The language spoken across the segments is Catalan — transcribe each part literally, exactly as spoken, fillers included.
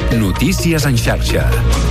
Notícies en xarxa.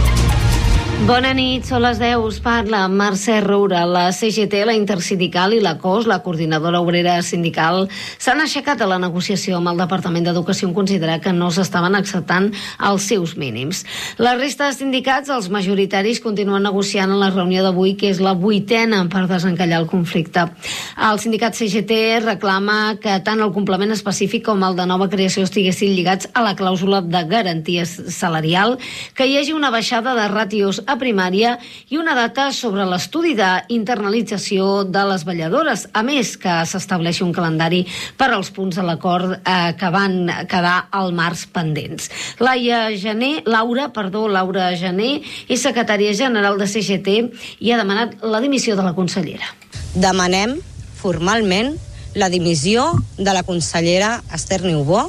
Bona nit, són les deu, us parla Mercè Roura. La C G T, la Intersindical i la C O S, la Coordinadora Obrera Sindical, s'han aixecat a la negociació amb el Departament d'Educació en considerar que no s'estaven acceptant els seus mínims. La resta de sindicats, els majoritaris, continuen negociant en la reunió d'avui, que és la vuitena per desencallar el conflicte. El sindicat C G T reclama que tant el complement específic com el de nova creació estiguessin lligats a la clàusula de garantia salarial, que hi hagi una baixada de ràtios a primària i una data sobre l'estudi d'internalització de les vetlladores, a més que s'estableixi un calendari per als punts de l'acord eh, que van quedar al març pendents. Laia Gené, Laura, perdó, Laura Gené és secretària general de C G T i ha demanat la dimissió de la consellera. Demanem formalment la dimissió de la consellera Esther Niubó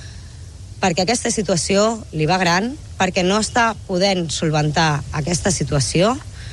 perquè aquesta situació li va gran, perquè no està podent solventar aquesta situació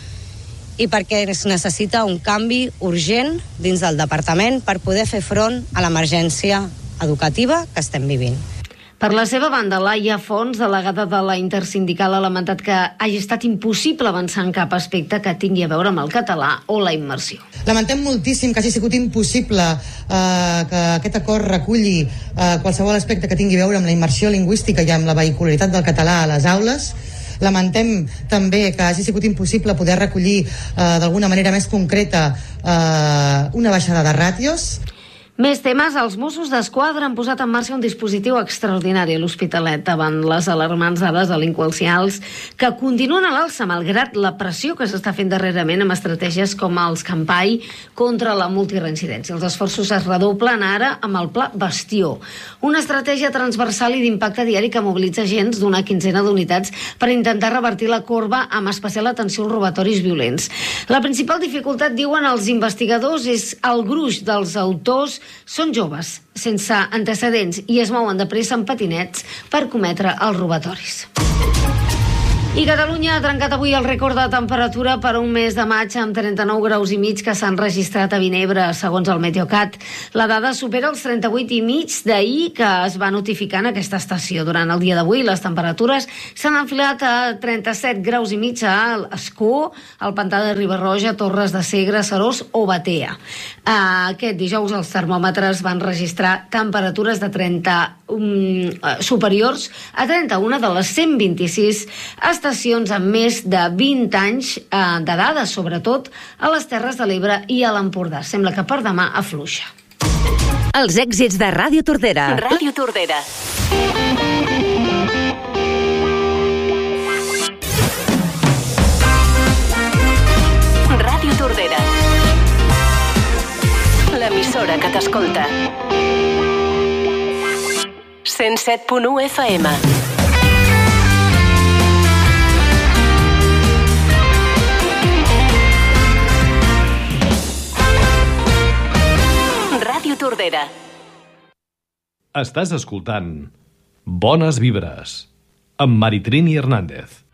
i perquè es necessita un canvi urgent dins del departament per poder fer front a l'emergència educativa que estem vivint. Per la seva banda, Laia Fons, delegada de la Intersindical, ha lamentat que hagi estat impossible avançar en cap aspecte que tingui a veure amb el català o la immersió. Lamentem moltíssim que hagi sigut impossible eh, que aquest acord reculli eh, qualsevol aspecte que tingui a veure amb la immersió lingüística i amb la vehicularitat del català a les aules. Lamentem també que hagi sigut impossible poder recollir eh, d'alguna manera més concreta eh, una baixada de ràtios. Més temes, els Mossos d'Esquadra han posat en marxa un dispositiu extraordinari a l'Hospitalet davant les alarmants dades delinqüencials que continuen a l'alça malgrat la pressió que s'està fent darrerament amb estratègies com els Campai contra la multireincidència. Els esforços es redoblen ara amb el Pla Bastió, una estratègia transversal i d'impacte diari que mobilitza agents d'una quinzena d'unitats per intentar revertir la corba amb especial atenció als robatoris violents. La principal dificultat, diuen els investigadors, és el gruix dels autors. Són joves, sense antecedents i es mouen de pressa amb patinets per cometre els robatoris. I Catalunya ha trencat avui el rècord de temperatura per un mes de maig amb trenta-nou graus i mig que s'han registrat a Vinebre, segons el Meteocat. La dada supera els trenta-vuit i mig d'ahir que es va notificar en aquesta estació. Durant el dia d'avui les temperatures s'han enfilat a trenta-set graus i mig a Ascó, al Pantà de Riba-roja, Torres de Segre, Serós o Batea. Aquest dijous els termòmetres van registrar temperatures de trenta um, superiors a trenta-una de les cent vint-i-sis estacions amb més de vint anys eh, de dades, sobretot a les Terres de l'Ebre i a l'Empordà. Sembla que per demà afluixa. Els èxits de Ràdio Tordera. Ràdio Tordera. Ràdio Tordera. L'emissora que t'escolta. cent set punt u F M. Ràdio Tordera. Estàs escoltant Bones Vibres amb Maritrini Hernández.